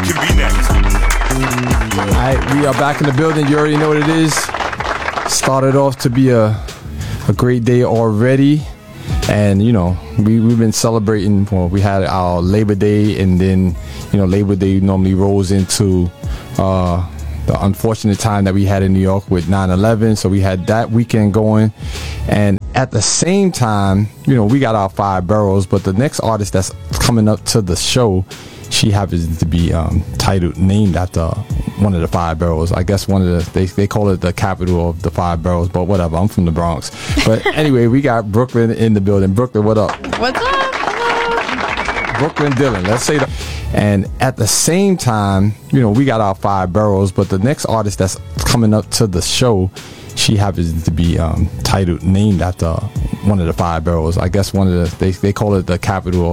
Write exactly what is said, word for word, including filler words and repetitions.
can be next. All right, we are back in the building. You already know what it is. Started off to be a a great day already. And, you know, we, we've been celebrating. Well, we had our Labor Day, and then, you know, Labor Day normally rolls into uh, the unfortunate time that we had in New York with nine eleven. So we had that weekend going. And at the same time, you know, we got our five boroughs. But the next artist that's coming up to the show, she happens to be um, titled, named after one of the five boroughs. I guess one of the, they, they call it the capital of the five boroughs, but whatever. I'm from the Bronx. But anyway, we got Brooklyn in the building. Brooklyn, what up? What's up? Hello. Brooklyn Dillon, let's say that. And at the same time, you know, we got our five boroughs, but the next artist that's coming up to the show, she happens to be um, titled, named after one of the five boroughs. I guess one of the, they, they call it the capital